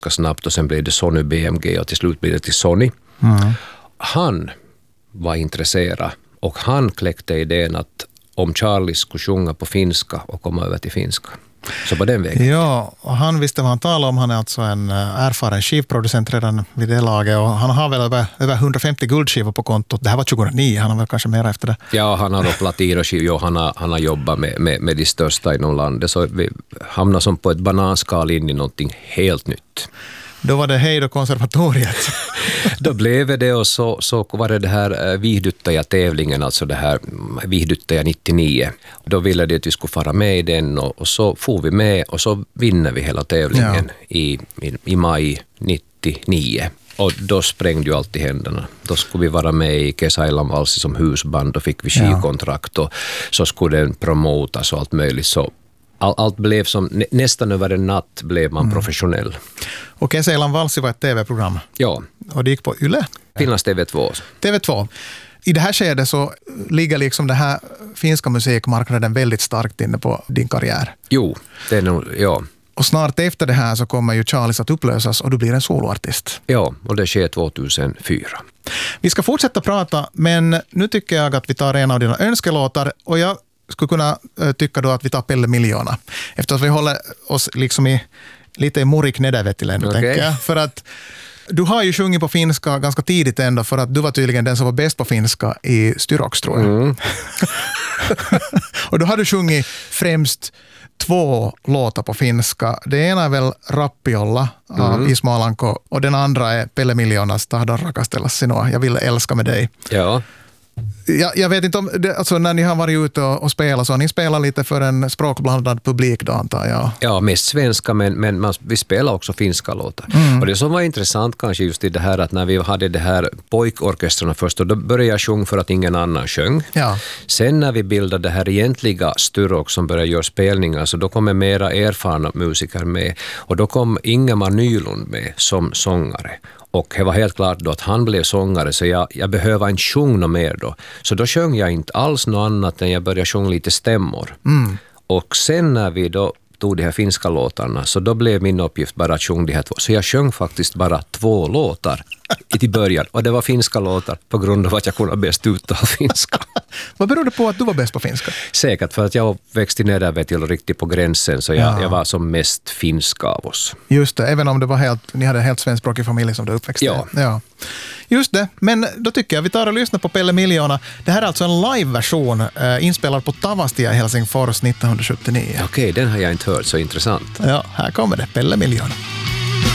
snabbt och sen blev det Sony BMG och till slut blev det till Sony. Han var intresserad och han kläckte idén att om Charlie skulle sjunga på finska och komma över till finska. Så på den vägen. Ja, och han visste vad han talade om. Han är alltså en erfaren skivproducent redan vid det laget och han har väl över 150 guldskivor på kontot. Det här var 2009, han har väl kanske mer efter det. Ja, han har då platinoskivor och han har jobbat med de största inom landet. Så vi hamnar som på ett bananskal in i någonting helt nytt. Då var det hej då konservatoriet. Då blev det och så var det här Viihdyttäjä-tävlingen, alltså det här Viihdyttäjä 99. Då ville de att vi skulle fara med i den och så får vi med och så vinner vi hela tävlingen i maj 99. Och då sprängde ju allt i händerna. Då skulle vi vara med i Kesäilan valsi som husband och fick vi skivkontrakt och så skulle den promotas och allt möjligt. Så allt blev som, nästan över en natt blev man professionell. Och Kesäilan valsi var ett tv-program. Ja. Och det gick på Yle. Finlands TV2. TV2. I det här skedet så ligger liksom det här finska musikmarknaden väldigt starkt inne på din karriär. Jo, det är nog, ja. Och snart efter det här så kommer ju Charlies att upplösas och du blir en soloartist. Ja, och det sker 2004. Vi ska fortsätta prata, men nu tycker jag att vi tar en av dina önskelåtar och jag skulle kunna tycka då att vi tar Pelle Miljoona. Eftersom vi håller oss liksom lite i Murik Nedervettilä nu, tänker jag. För att du har ju sjungit på finska ganska tidigt ändå, för att du var tydligen den som var bäst på finska i Styrox, tror jag. Och då har du sjungit främst 2 låtar på finska. Det ena är väl Rappiolla av Ismo Alanko och den andra är Pelle Miljoonas Tahdon rakastella sinua. Jag vill älska med dig. Ja. Jag vet inte om det, alltså när ni har varit ute och spelat så ni spelar lite för en språkblandad publik då, antar jag. Ja, mest svenska, men vi spelar också finska låtar. Och det som var intressant kanske just i det här att när vi hade det här pojkorkestrarna först, då började jag sjunga för att ingen annan sjöng. Ja. Sen när vi bildade det här egentliga Styrox som började göra spelningar, så då kom mera erfarna musiker med och då kom Ingemar Nylund med som sångare. Och det var helt klart då att han blev sångare, så jag behöver inte sjunga mer då. Så då sjöng jag inte alls något annat än jag började sjunga lite stämmor. Och sen när vi då tog de här finska låtarna, så då blev min uppgift bara att sjunga de här 2. Så jag sjöng faktiskt bara 2 låtar i början. Och det var finska låtar på grund av att jag kunde bäst uttala finska. Vad beror det på att du var bäst på finska? Säkert för att jag växte ner där till riktigt på gränsen, så jag var som mest finska av oss. Just det, även om det var ni hade en helt svenskspråkig familj som du uppväxte. Ja. Just det, men då tycker jag vi tar och lyssnar på Pelle Miljoona. Det här är alltså en live-version inspelad på Tavastia i Helsingfors 1979. Okej, den har jag inte hört, så intressant. Ja, här kommer det, Pelle Miljoona.